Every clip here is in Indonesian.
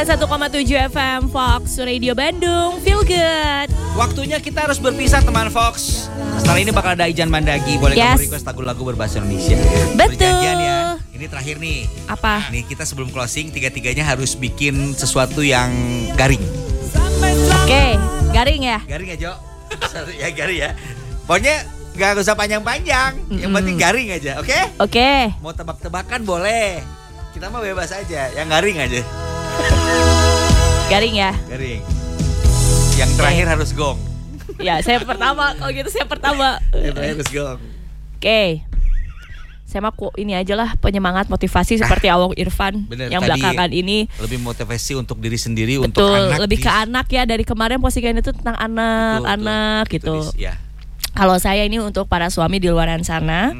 1,7 FM Fox Radio Bandung, feel good. Waktunya kita harus berpisah teman Fox. Setelah ini bakal ada Ijan Mandagi. Boleh kamu request lagu-lagu berbahasa Indonesia. Betul. Perjanjian ya. Ini terakhir nih. Apa? Nih kita sebelum closing tiga-tiganya harus bikin sesuatu yang garing. Oke, garing ya. Garing ya Jo. Ya garing ya. Pokoknya gak usah panjang-panjang. Yang penting garing aja, oke? Oke. Mau tebak-tebakan boleh. Kita mah bebas aja. Yang garing aja. Garing ya. Garing. Yang terakhir harus gong. Ya, saya pertama. Kalau gitu saya pertama. Yang terakhir harus gong. Oke. Saya mah ini aja lah penyemangat motivasi seperti Awang Irfan. Bener, yang belakangan ini lebih motivasi untuk diri sendiri, betul, untuk anak. Lebih ke anak ya. Dari kemarin postingan itu tentang anak gitu. Ya. Kalau saya ini untuk para suami di luaran sana.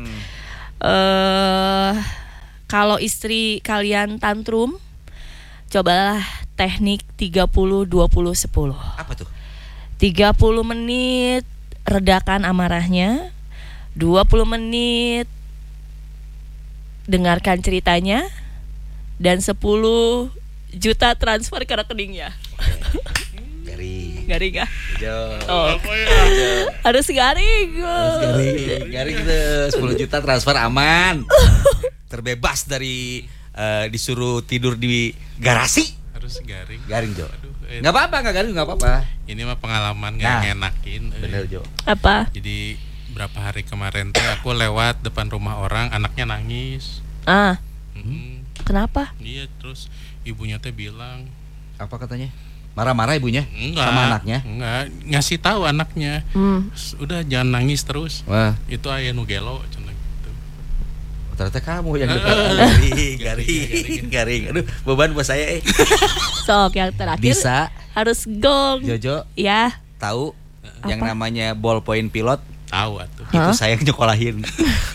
Kalau istri kalian tantrum, cobalah teknik 30-20-10. Apa tuh? 30 menit redakan amarahnya, 20 menit dengarkan ceritanya, dan 10 juta transfer ke rekeningnya. Garing ya? Oh. Harus garing. Garing itu 10 juta transfer aman. Terbebas dari disuruh tidur di garasi. Harus garing. Garing Jo. Nggak apa-apa, nggak garing nggak apa-apa. Ini mah pengalaman nggak ngenakin. Bener Jo. Apa? Jadi berapa hari kemarin tuh aku lewat depan rumah orang, anaknya nangis. Kenapa? Iya, terus ibunya teh bilang. Apa katanya? Marah-marah ibunya? Enggak, sama anaknya? Enggak, ngasih tahu anaknya. Udah jangan nangis terus. Wah. Itu aya nu gelo cenah gitu. Ternyata kamu yang garing. Aduh, beban buat saya Sok yang terakhir bisa harus gong. Jojo ya. tahu yang namanya ballpoint pilot? Tahu atuh. Itu saya nyekolahin.